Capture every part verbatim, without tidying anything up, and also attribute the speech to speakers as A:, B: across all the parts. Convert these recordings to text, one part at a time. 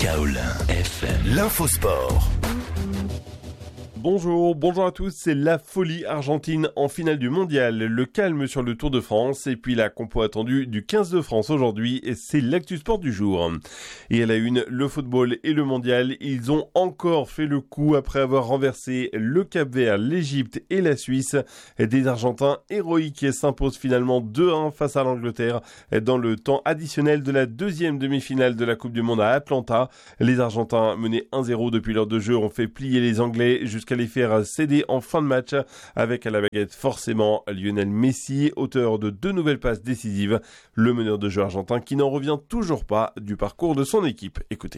A: Kaolin F M, l'infosport.
B: Bonjour, bonjour à tous, c'est la folie argentine en finale du mondial, le calme sur le Tour de France et puis la compo attendue du quinze de France aujourd'hui, et c'est l'actu sport du jour. Et à la une, le football et le mondial, ils ont encore fait le coup après avoir renversé le Cap-Vert, l'Égypte et la Suisse. Des Argentins héroïques s'imposent finalement deux à un face à l'Angleterre dans le temps additionnel de la deuxième demi-finale de la Coupe du Monde à Atlanta. Les Argentins menés un zéro depuis l'heure de jeu ont fait plier les Anglais jusqu'à les faire céder en fin de match avec à la baguette forcément Lionel Messi, auteur de deux nouvelles passes décisives, le meneur de jeu argentin qui n'en revient toujours pas du parcours de son équipe. Écoutez.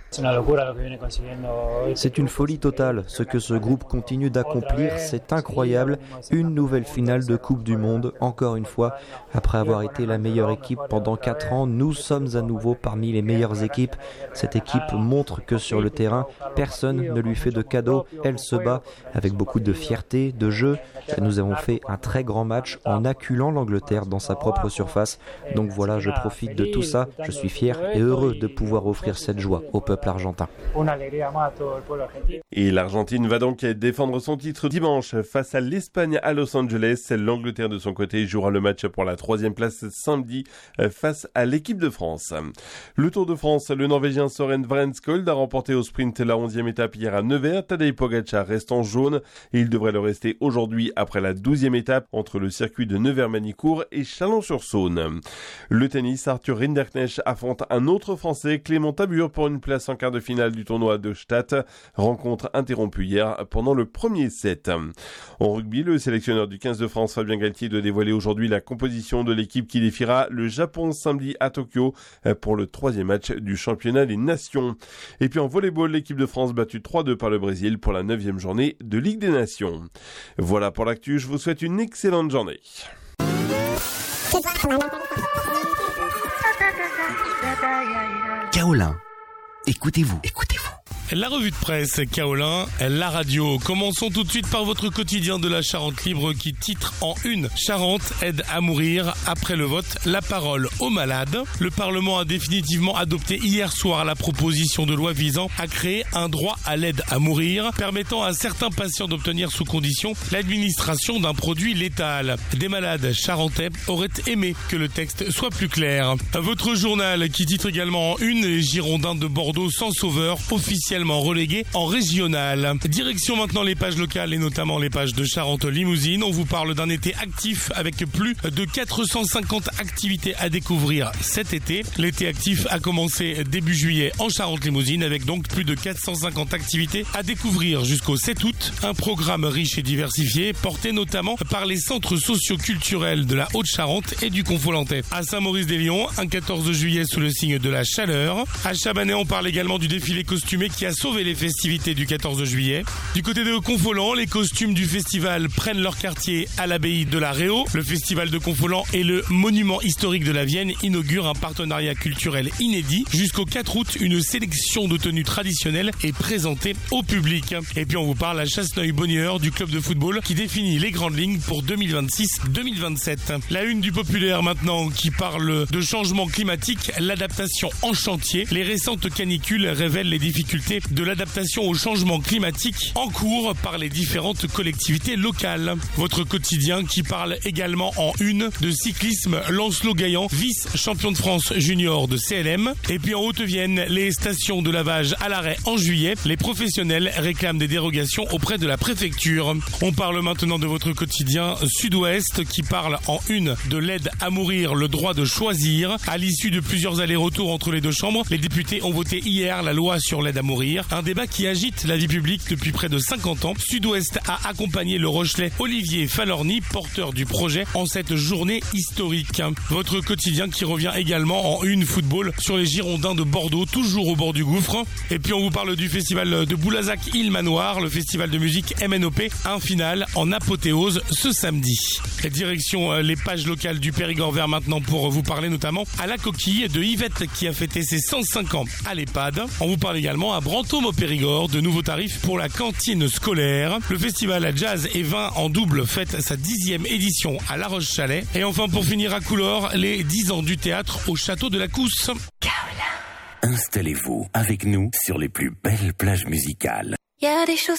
C: C'est une folie totale. Ce que ce groupe continue d'accomplir, c'est incroyable. Une nouvelle finale de Coupe du Monde, encore une fois. Après avoir été la meilleure équipe pendant quatre ans, nous sommes à nouveau parmi les meilleures équipes. Cette équipe montre que sur le terrain, personne ne lui fait de cadeaux. Elle se bat avec beaucoup de fierté, de jeu. Nous avons fait un très grand match en acculant l'Angleterre dans sa propre surface. Donc voilà, je profite de tout ça. Je suis fier et heureux de pouvoir offrir cette joie au peuple argentin.
B: Et l'Argentine va donc défendre son titre dimanche face à l'Espagne à Los Angeles. L'Angleterre de son côté jouera le match pour la troisième place samedi face à l'équipe de France. Le Tour de France, le Norvégien Søren Vrænskold a remporté au sprint la onzième étape hier à Nevers. Tadej Pogačar reste en jaune et il devrait le rester aujourd'hui après la douzième étape entre le circuit de Nevers-Manicourt et Chalon-sur-Saône. Le tennis, Arthur Rinderknecht affronte un autre Français, Clément Tabur, pour une place en quart de finale du tournoi de Stade. Rencontre interrompue hier pendant le premier set. En rugby, le sélectionneur du quinze de France, Fabien Galtier, doit dévoiler aujourd'hui la composition de l'équipe qui défiera le Japon samedi à Tokyo pour le troisième match du championnat des nations. Et puis en volleyball, l'équipe de France battue trois deux par le Brésil pour la neuvième journée de Ligue des Nations. Voilà pour l'actu, je vous souhaite une excellente journée.
A: Kaolin, écoutez-vous, écoutez-vous.
D: La revue de presse Kaolin, la radio. Commençons tout de suite par votre quotidien de la Charente Libre qui titre en une: Charente aide à mourir. Après le vote, la parole aux malades. Le Parlement a définitivement adopté hier soir la proposition de loi visant à créer un droit à l'aide à mourir, permettant à certains patients d'obtenir sous condition l'administration d'un produit létal. Des malades charentais auraient aimé que le texte soit plus clair. Votre journal qui titre également en une: les Girondins de Bordeaux sans sauveur, officiellement relégués en régional. Direction maintenant les pages locales et notamment les pages de Charente-Limousine. On vous parle d'un été actif avec plus de quatre cent cinquante activités à découvrir cet été. L'été actif a commencé début juillet en Charente-Limousine avec donc plus de quatre cent cinquante activités à découvrir jusqu'au sept août. Un programme riche et diversifié porté notamment par les centres socio-culturels de la Haute-Charente et du Confolantais. À Saint-Maurice-des-Lions, un quatorze juillet sous le signe de la chaleur. À Chabanais, on parle également du défilé costumé qui a sauvé les festivités du quatorze juillet. Du côté de Confolant, les costumes du festival prennent leur quartier à l'abbaye de la Réau. Le festival de Confolant et le monument historique de la Vienne inaugurent un partenariat culturel inédit. Jusqu'au quatre août, une sélection de tenues traditionnelles est présentée au public. Et puis on vous parle à Chasseneuil-Bonnieure du club de football qui définit les grandes lignes pour deux mille vingt-six deux mille vingt-sept. La une du Populaire maintenant qui parle de changement climatique, l'adaptation en chantier. Les récentes canicules révèlent les difficultés de l'adaptation au changement climatique en cours par les différentes collectivités locales. Votre quotidien qui parle également en une de cyclisme, Lancelot Gaillan, vice-champion de France junior de C L M. Et puis en Haute-Vienne, les stations de lavage à l'arrêt en juillet. Les professionnels réclament des dérogations auprès de la préfecture. On parle maintenant de votre quotidien Sud-Ouest qui parle en une de l'aide à mourir, le droit de choisir. À l'issue de plusieurs allers-retours entre les deux chambres, les députés ont voté hier la loi sur l'aide à mourir. Un débat qui agite la vie publique depuis près de cinquante ans. Sud-Ouest a accompagné le Rochelais Olivier Falorni, porteur du projet, en cette journée historique. Votre quotidien qui revient également en une football sur les Girondins de Bordeaux, toujours au bord du gouffre. Et puis on vous parle du festival de Boulazac-Île-Manoir, le festival de musique M N O P, un final en apothéose ce samedi. Et direction les pages locales du Périgord vert maintenant pour vous parler notamment à la coquille de Yvette qui a fêté ses cent cinq ans à l'EHPAD. On vous parle également à Brantôme au Périgord de nouveaux tarifs pour la cantine scolaire. Le festival Jazz et Vin en double fête sa dixième édition à La Roche-Chalais. Et enfin pour finir à Coulors, les dix ans du théâtre au château de la Cousse.
A: Kaolin. Installez-vous avec nous sur les plus belles plages musicales.
E: Il y a des choses